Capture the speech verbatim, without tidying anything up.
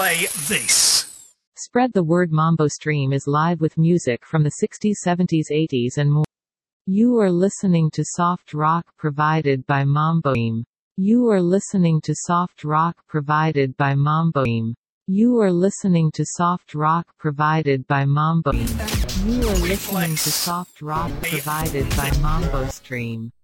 play this. Spread the word. Mambo Stream is live with music from the sixties, seventies, eighties and more. You are listening to soft rock provided by Mambo Stream. You are listening to soft rock provided by Mambo Stream. You are listening to soft rock provided by Mambo Stream. You are listening to soft rock provided by Mambo Stream.